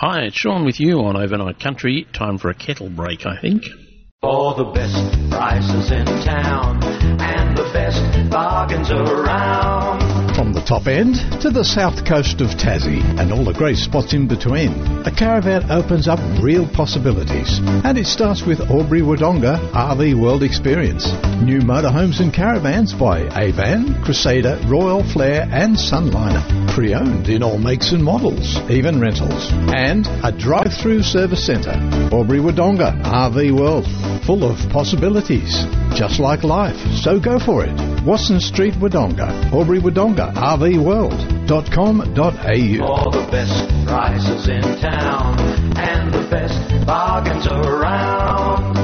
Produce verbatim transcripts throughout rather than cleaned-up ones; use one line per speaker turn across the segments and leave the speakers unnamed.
Hi, it's Sean with you on Overnight Country. Time for a kettle break, I think.
For the best prices in town and the best bargains around.
From the top end to the south coast of Tassie and all the great spots in between, a caravan opens up real possibilities. And it starts with Albury Wodonga R V World Experience. New motorhomes and caravans by Avan, Crusader, Royal Flair and Sunliner. Pre-owned in all makes and models, even rentals. And a drive-through service centre. Albury Wodonga R V World. Full of possibilities, just like life, so go for it. Watson Street, Wodonga, Albury Wodonga, R V world dot com dot a u.
For the best prices in town and the best bargains around.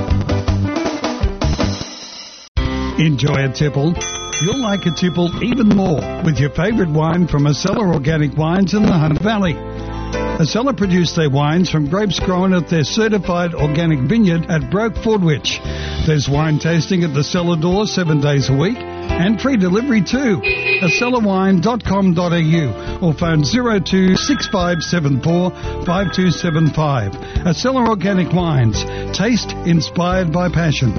Enjoy a tipple? You'll like a tipple even more with your favourite wine from Acela Organic Wines in the Hunt Valley. Acela produce their wines from grapes grown at their certified organic vineyard at Broke Fordwich. There's wine tasting at the cellar door seven days a week and free delivery too. acela wine dot com dot a u or phone zero two six five seven four five two seven five. Acela Organic Wines. Taste inspired by passion.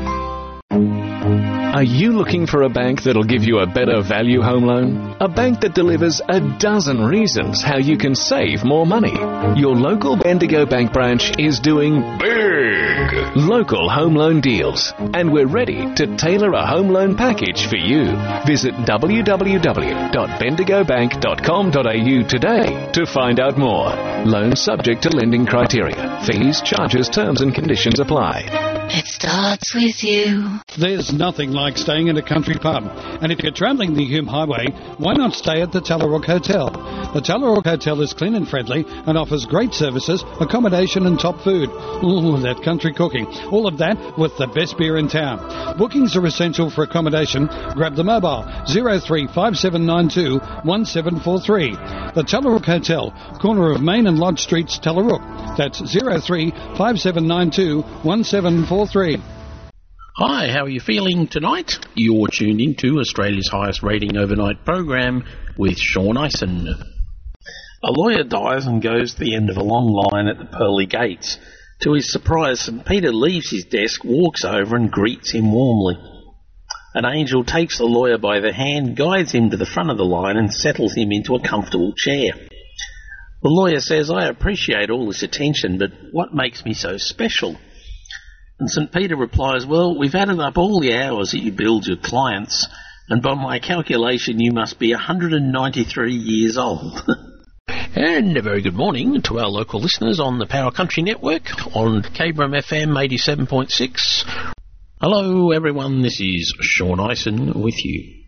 Are you looking for a bank that'll give you a better value home loan? A bank that delivers a dozen reasons how you can save more money. Your local Bendigo Bank branch is doing big local home loan deals, and we're ready to tailor a home loan package for you. Visit w w w dot bendigo bank dot com dot a u today to find out more. Loans subject to lending criteria. Fees, charges, terms and conditions apply.
It starts with you.
There's nothing like staying at a country pub. And if you're travelling the Hume Highway, why not stay at the Tallarook Hotel? The Tallarook Hotel is clean and friendly and offers great services, accommodation and top food. Ooh, that country cooking. All of that with the best beer in town. Bookings are essential for accommodation. Grab the mobile zero three five seven nine two one seven four three. The Tallarook Hotel, corner of Main and Lodge Streets, Tallarook. That's zero three five seven nine two one seven four three.
Hi, how are you feeling tonight? You're tuned into Australia's highest rating overnight program with Sean Ison. A lawyer dies and goes to the end of a long line at the pearly gates. To his surprise, St Peter leaves his desk, walks over and greets him warmly. An angel takes the lawyer by the hand, guides him to the front of the line and settles him into a comfortable chair. The lawyer says, I appreciate all this attention, but what makes me so special? And St Peter replies, well, we've added up all the hours that you billed your clients, and by my calculation you must be one hundred ninety-three years old. And a very good morning to our local listeners on the Power Country Network on Cabram F M eighty-seven point six. Hello everyone, this is Sean Ison with you.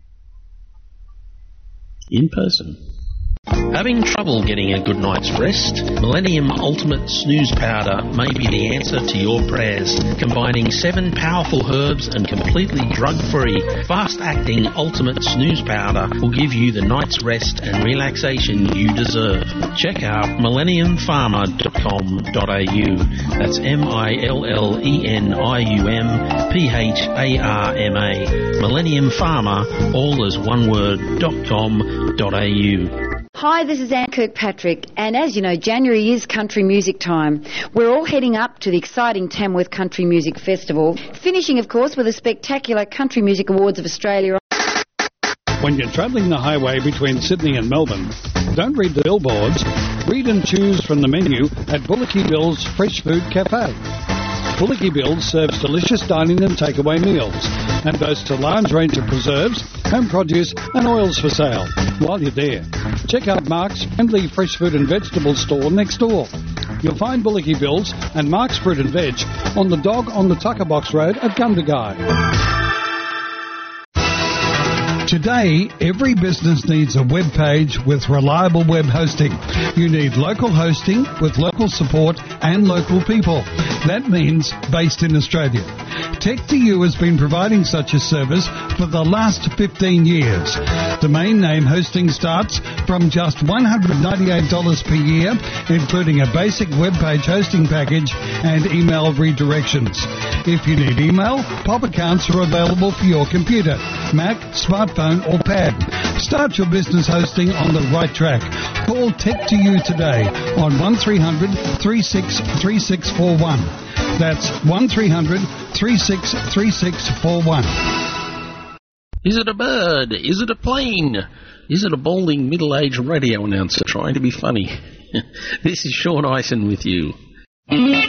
In person. Having trouble getting a good night's rest? Millennium Ultimate Snooze Powder may be the answer to your prayers. Combining seven powerful herbs and completely drug-free, fast-acting Ultimate Snooze Powder will give you the night's rest and relaxation you deserve. Check out millennium pharma dot com dot a u. That's M I L L E N I U M P H A R M A. Millennium Pharma, all as one word, dot com dot a u.
Hi, this is Anne Kirkpatrick, and as you know, January is country music time. We're all heading up to the exciting Tamworth Country Music Festival, finishing, of course, with the spectacular Country Music Awards of Australia.
When you're travelling the highway between Sydney and Melbourne, don't read the billboards. Read and choose from the menu at Bullocky Bill's Fresh Food Cafe. Bullocky Bill's serves delicious dining and takeaway meals and boasts a large range of preserves, home produce and oils for sale. While you're there, check out Mark's friendly fresh fruit and vegetable store next door. You'll find Bullocky Bill's and Mark's Fruit and Veg on the Dog on the Tucker Box Road at Gundagai. Today, every business needs a web page with reliable web hosting. You need local hosting with local support and local people. That means based in Australia. Tech two U has been providing such a service for the last fifteen years. Domain name hosting starts from just one hundred ninety-eight dollars per year, including a basic web page hosting package and email redirections. If you need email, pop accounts are available for your computer, Mac, smartphone or pad. Start your business hosting on the right track. Call Tech to You today on one three hundred, three six three six four one. That's one three hundred, three six three six four one.
Is it a bird? Is it a plane? Is it a balding middle-aged radio announcer trying to be funny? This is Sean Ison with you.